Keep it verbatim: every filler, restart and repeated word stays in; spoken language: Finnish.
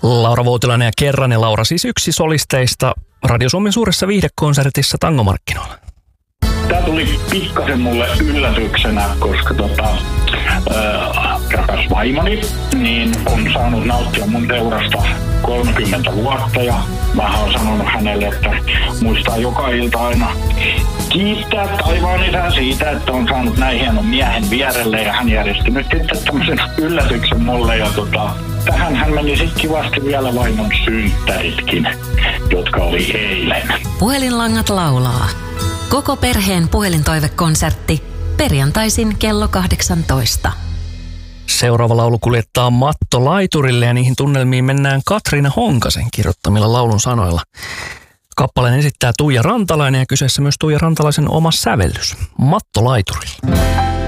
Laura Voutilainen ja Kerran, ja Laura siis yksi solisteista Radio Suomen suuressa viihdekonsertissa Tangomarkkinoilla. Tämä tuli pikkasen mulle yllätyksenä, koska tota, äh, rakas vaimoni niin on saanut nauttia mun seurasta kolmekymmentä vuotta, ja mä oon sanonut hänelle, että muistaa joka ilta aina kiittää taivaan isää siitä, että on saanut näin hienon miehen vierelle, ja hän järjesti nyt sitten tämmöisen yllätyksen mulle, ja tota, tähän hän meni sitten kivasti vielä vaimon synttäritkin, jotka oli eilen. Puhelinlangat laulaa. Koko perheen puhelintoivekonsertti perjantaisin kello kahdeksantoista. Seuraava laulu kuljettaa Matto Laiturille, ja niihin tunnelmiin mennään Katriina Honkasen kirjoittamilla laulun sanoilla. Kappaleen esittää Tuija Rantalainen, ja kyseessä myös Tuija Rantalaisen oma sävellys. Matto Laiturille.